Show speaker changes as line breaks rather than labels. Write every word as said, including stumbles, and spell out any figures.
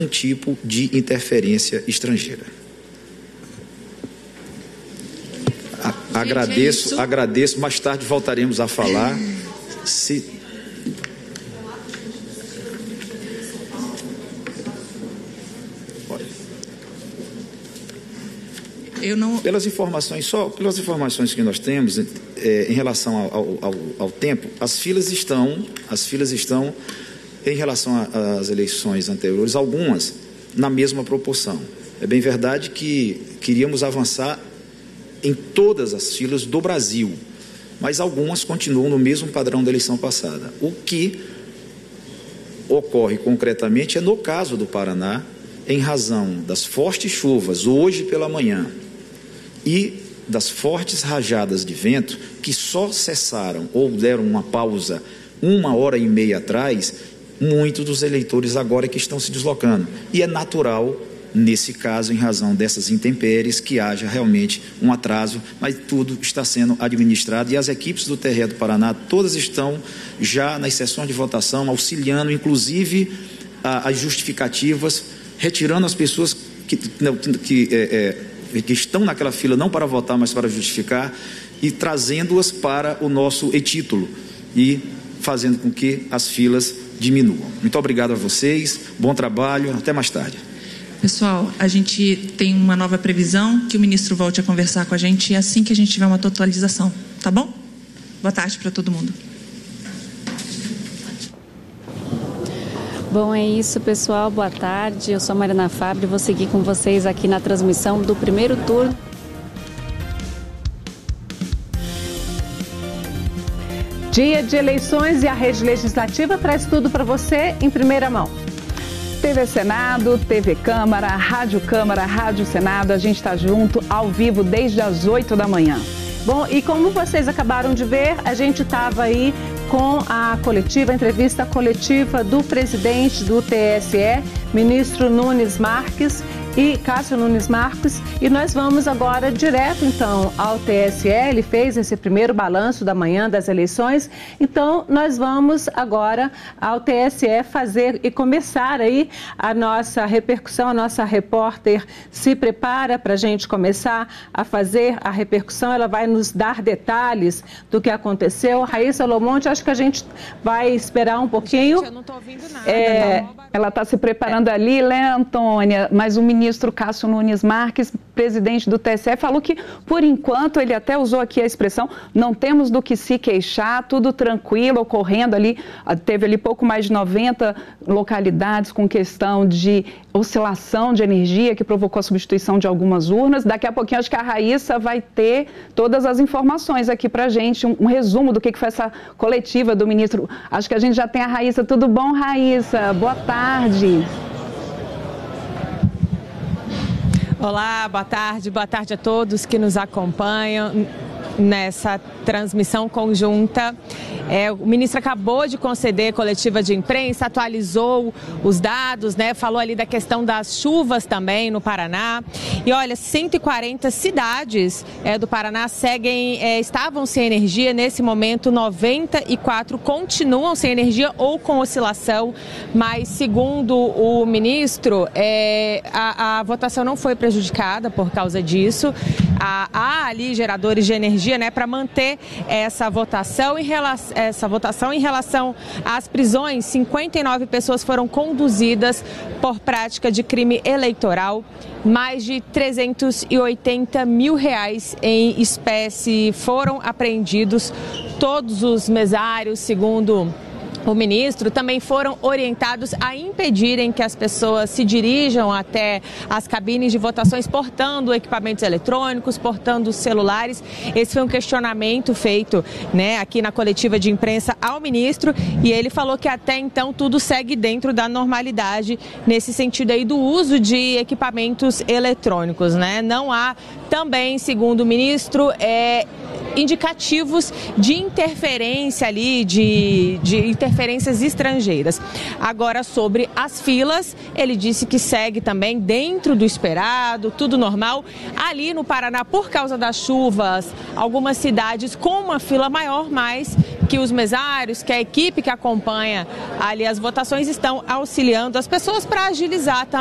um tipo de interferência estrangeira. A, agradeço,
Gente, é
agradeço, mais tarde voltaremos a falar. Se...
Eu não...
Pelas informações, só pelas informações que nós temos, é, em relação ao, ao, ao tempo, as filas estão, as filas estão, em relação às eleições anteriores, algumas na mesma proporção. É bem verdade que queríamos avançar em todas as filas do Brasil, mas algumas continuam no mesmo padrão da eleição passada. O que ocorre concretamente é no caso do Paraná, em razão das fortes chuvas hoje pela manhã e das fortes rajadas de vento, que só cessaram ou deram uma pausa uma hora e meia atrás, muitos dos eleitores agora que estão se deslocando. E é natural, nesse caso, em razão dessas intempéries, que haja realmente um atraso, mas tudo está sendo administrado e as equipes do T R E do Paraná, todas estão já nas sessões de votação, auxiliando, inclusive, a, as justificativas, retirando as pessoas que, que, é, é, que estão naquela fila, não para votar, mas para justificar, e trazendo-as para o nosso e-título e fazendo com que as filas diminuam. Muito obrigado a vocês, bom trabalho, até mais tarde.
Pessoal, a gente tem uma nova previsão, que o ministro volte a conversar com a gente assim que a gente tiver uma totalização, tá bom? Boa tarde para todo mundo.
Bom, é isso, pessoal. Boa tarde. Eu sou a Mariana Fábio e vou seguir com vocês aqui na transmissão do primeiro turno.
Dia de eleições e a Rede Legislativa traz tudo para você em primeira mão. T V Senado, T V Câmara, Rádio Câmara, Rádio Senado, a gente está junto ao vivo desde as oito da manhã. Bom, e como vocês acabaram de ver, a gente estava aí com a coletiva, a entrevista coletiva do presidente do T S E, ministro Nunes Marques, e Cássio Nunes Marques, e nós vamos agora direto então ao T S E. Ele fez esse primeiro balanço da manhã das eleições, então nós vamos agora ao T S E fazer e começar aí a nossa repercussão. A nossa repórter se prepara para a gente começar a fazer a repercussão, ela vai nos dar detalhes do que aconteceu. Raíssa Lomonte, acho que a gente vai esperar um pouquinho.
Gente, eu não estou ouvindo nada.
É, ela está se preparando é. ali, né, Antônia? Mas o ministro Cássio Nunes Marques, presidente do T S E, falou que, por enquanto, ele até usou aqui a expressão, não temos do que se queixar, tudo tranquilo, ocorrendo ali, teve ali pouco mais de noventa localidades com questão de oscilação de energia que provocou a substituição de algumas urnas. Daqui a pouquinho, acho que a Raíssa vai ter todas as informações aqui pra gente, um, um resumo do que, que foi essa coletiva do ministro. Acho que a gente já tem a Raíssa. Tudo bom, Raíssa? Boa tarde.
Olá, boa tarde, boa tarde a todos que nos acompanham nessa transmissão conjunta. É, o ministro acabou de conceder coletiva de imprensa, atualizou os dados, né? Falou ali da questão das chuvas também no Paraná. E olha, cento e quarenta cidades é, do Paraná seguem, é, estavam sem energia. Nesse momento, noventa e quatro continuam sem energia ou com oscilação. Mas, segundo o ministro, é, a, a votação não foi prejudicada por causa disso. Há, há ali geradores de energia, né, para manter essa votação. Em relação, essa votação em relação às prisões, cinquenta e nove pessoas foram conduzidas por prática de crime eleitoral. Mais de trezentos e oitenta mil reais em espécie foram apreendidos. Todos os mesários, segundo o ministro, também foram orientados a impedirem que as pessoas se dirijam até as cabines de votações portando equipamentos eletrônicos, portando celulares. Esse foi um questionamento feito, né, aqui na coletiva de imprensa ao ministro, e ele falou que até então tudo segue dentro da normalidade nesse sentido aí do uso de equipamentos eletrônicos, né? Não há também, segundo o ministro, é, indicativos de interferência ali, de, de interferências estrangeiras. Agora, sobre as filas, ele disse que segue também dentro do esperado, tudo normal. Ali no Paraná, por causa das chuvas, algumas cidades com uma fila maior, mas que os mesários, que a equipe que acompanha ali as votações estão auxiliando as pessoas para agilizar também